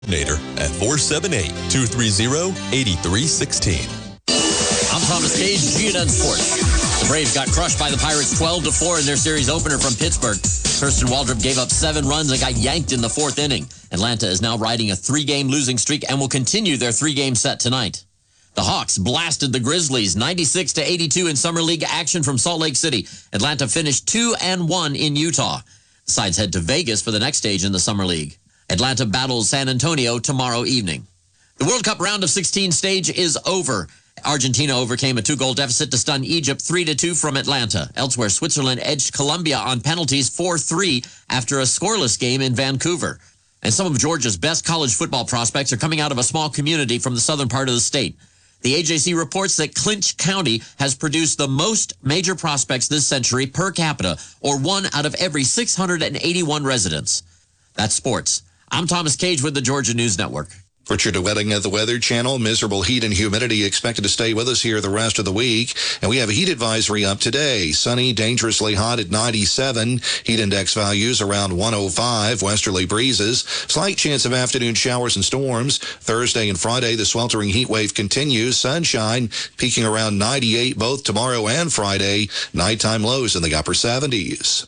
at 478-230-8316. I'm Thomas Cage, GNN Sports. The Braves got crushed by the Pirates 12-4 in their series opener from Pittsburgh. Kirsten Waldrop gave up 7 runs and got yanked in the 4th inning. Atlanta is now riding a 3-game losing streak and will continue their 3-game set tonight. The Hawks blasted the Grizzlies 96-82 in Summer League action from Salt Lake City. Atlanta finished 2-1 in Utah. The sides head to Vegas for the next stage in the Summer League. Atlanta battles San Antonio tomorrow evening. The World Cup round of 16 stage is over. Argentina overcame a 2-goal deficit to stun Egypt 3-2 from Atlanta. Elsewhere, Switzerland edged Colombia on penalties 4-3 after a scoreless game in Vancouver. And some of Georgia's best college football prospects are coming out of a small community from the southern part of the state. The AJC reports that Clinch County has produced the most major prospects this century per capita, or 1 out of every 681 residents. That's sports. I'm Thomas Cage with the Georgia News Network. Richard Wedding at the Weather Channel. Miserable heat and humidity expected to stay with us here the rest of the week. And we have a heat advisory up today. Sunny, dangerously hot at 97. Heat index values around 105. Westerly breezes. Slight chance of afternoon showers and storms. Thursday and Friday, the sweltering heat wave continues. Sunshine peaking around 98 both tomorrow and Friday. Nighttime lows in the upper 70s.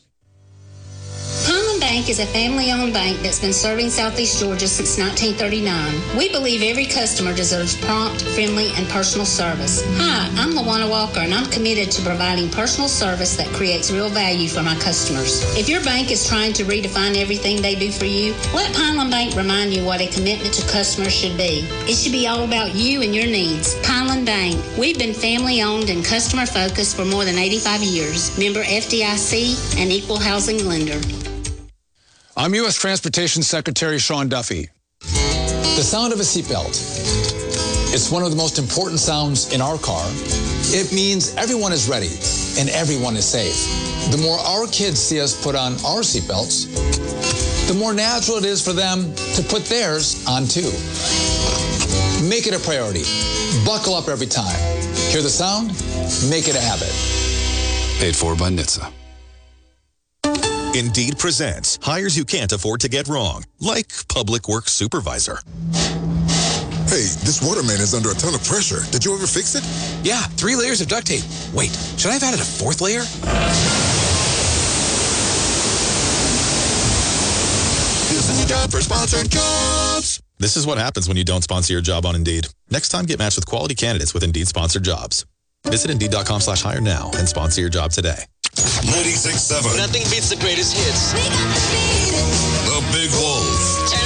Bank is a family-owned bank that's been serving Southeast Georgia since 1939. We believe every customer deserves prompt, friendly, and personal service. Hi, I'm LaWanna Walker, and I'm committed to providing personal service that creates real value for my customers. If your bank is trying to redefine everything they do for you, let Pineland Bank remind you what a commitment to customers should be. It should be all about you and your needs. Pineland Bank. We've been family-owned and customer-focused for more than 85 years. Member FDIC and equal housing lender. I'm U.S. Transportation Secretary Sean Duffy. The sound of a seatbelt. It's one of the most important sounds in our car. It means everyone is ready and everyone is safe. The more our kids see us put on our seatbelts, the more natural it is for them to put theirs on too. Make it a priority. Buckle up every time. Hear the sound? Make it a habit. Paid for by NHTSA. Indeed presents hires you can't afford to get wrong, like public works supervisor. Hey, this waterman is under a ton of pressure. Did you ever fix it? Yeah, 3 layers of duct tape. Wait, should I have added a 4th layer? This is your job for sponsored jobs. This is what happens when you don't sponsor your job on Indeed. Next time, get matched with quality candidates with Indeed sponsored jobs. Visit Indeed.com/hire now and sponsor your job today. 96.7. Nothing beats the greatest hits. The Big Wolf.